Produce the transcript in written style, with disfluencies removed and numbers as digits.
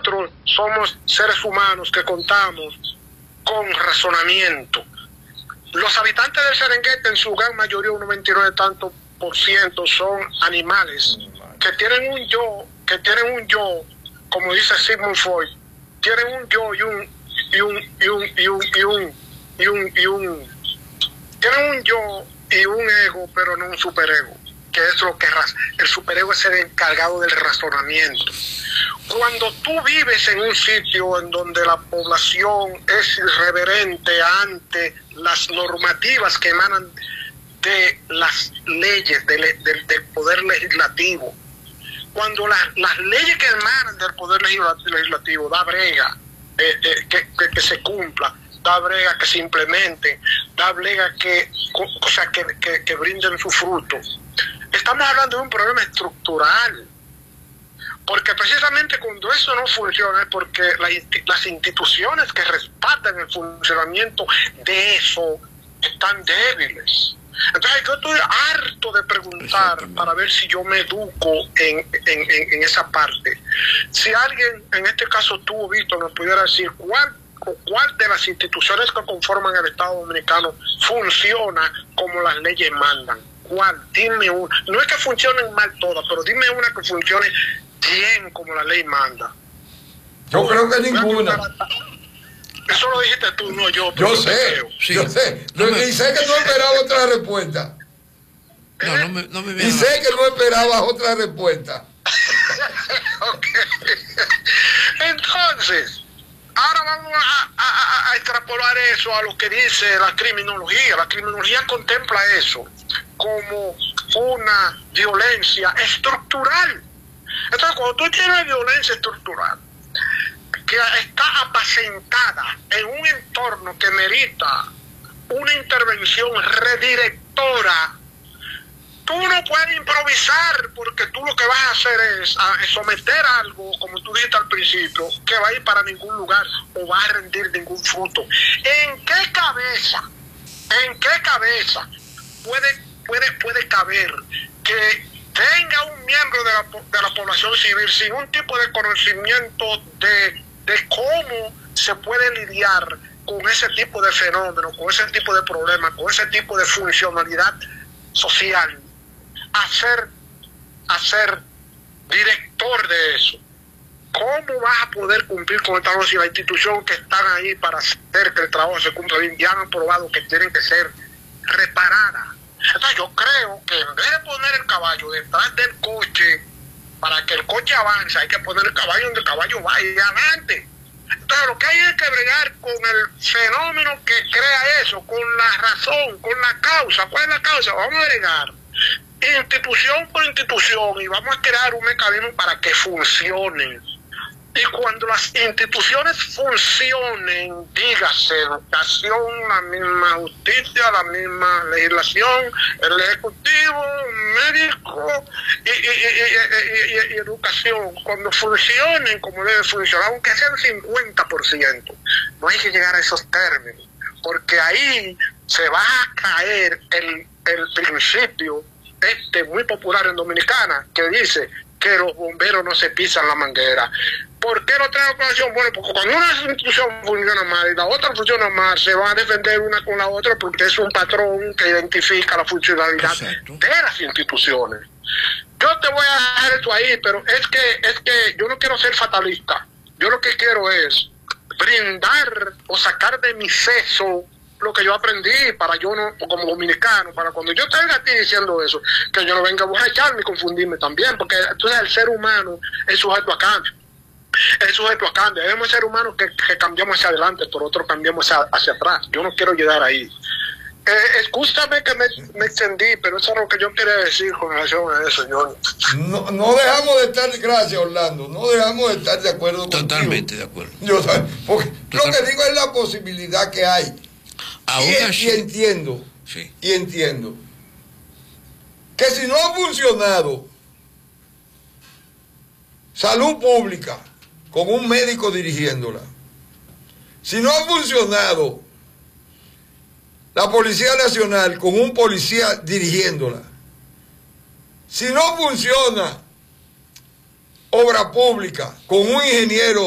nosotros somos seres humanos que contamos con razonamiento. Los habitantes del Serengeti, en su gran mayoría, un 99 tanto por ciento, son animales que tienen un yo, como dice Sigmund Freud, tienen un yo tienen un yo y un ego, pero no un superego, que es lo que el superego es el encargado del razonamiento. Cuando tú vives en un sitio en donde la población es irreverente ante las normativas que emanan de las leyes del poder legislativo, cuando las leyes que emanan del poder legislativo da brega que se cumpla, da brega que se implemente, da brega que brinden su fruto. Estamos hablando de un problema estructural, porque precisamente cuando eso no funciona es porque las instituciones que respaldan el funcionamiento de eso están débiles. Entonces yo estoy harto de preguntar para ver si yo me educo en esa parte. Si alguien, en este caso tú, Víctor, me pudiera decir cuál de las instituciones que conforman el Estado Dominicano funciona como las leyes mandan. ¿Cuál? Dime una. No es que funcionen mal todas, pero dime una que funcione bien como la ley manda. Yo creo que ninguna. Eso lo dijiste tú, no yo. Yo sé, sí. Yo sé. Y sé que no esperaba otra respuesta. No me y sé que no esperabas otra respuesta. Okay. Entonces, ahora vamos a extrapolar eso a lo que dice la criminología. La criminología contempla eso como una violencia estructural. Entonces, cuando tú tienes violencia estructural que está apacentada en un entorno que merita una intervención redirectora, tú no puedes improvisar, porque tú lo que vas a hacer es someter algo, como tú dijiste al principio, que va a ir para ningún lugar o va a rendir ningún fruto. ¿En qué cabeza puede caber que tenga un miembro de la población civil sin un tipo de conocimiento de cómo se puede lidiar con ese tipo de fenómeno, con ese tipo de problema, con ese tipo de funcionalidad social, a ser director de eso? ¿Cómo vas a poder cumplir con el trabajo si la institución que están ahí para hacer que el trabajo se cumpla bien ya han probado que tienen que ser reparadas? Entonces yo creo que en vez de poner el caballo detrás del coche para que el coche avance, hay que poner el caballo donde el caballo vaya adelante. Entonces lo que hay es que bregar con el fenómeno que crea eso, con la razón, con la causa. ¿Cuál es la causa? Vamos a bregar institución por institución y vamos a crear un mecanismo para que funcione. Y cuando las instituciones funcionen, dígase educación, la misma justicia, la misma legislación, el ejecutivo, médico y educación, cuando funcionen como debe funcionar, aunque sea el 50%, no hay que llegar a esos términos, porque ahí se va a caer el principio muy popular en Dominicana, que dice que los bomberos no se pisan la manguera. ¿Por qué no trae ocasión? Bueno, porque cuando una institución funciona mal y la otra funciona mal, se van a defender una con la otra porque es un patrón que identifica la funcionalidad de las instituciones. Yo te voy a dejar esto ahí, pero es que yo no quiero ser fatalista. Yo lo que quiero es brindar o sacar de mi seso lo que yo aprendí para yo no, como dominicano, para cuando yo tenga a ti diciendo eso, que yo no venga a borracharme y confundirme también, porque entonces el ser humano es sujeto a cambio. Es sujeto a cambio. Debemos ser humanos que cambiamos hacia adelante, por otro cambiamos hacia atrás. Yo no quiero llegar ahí. Escúchame que me extendí, pero eso es lo que yo quería decir con relación a eso, señor. No dejamos de estar, gracias Orlando, no dejamos de estar de acuerdo totalmente contigo. De acuerdo. Yo, porque lo que digo es la posibilidad que hay. Y entiendo, sí. Y entiendo que si no ha funcionado salud pública con un médico dirigiéndola, si no ha funcionado la Policía Nacional con un policía dirigiéndola, si no funciona obra pública con un ingeniero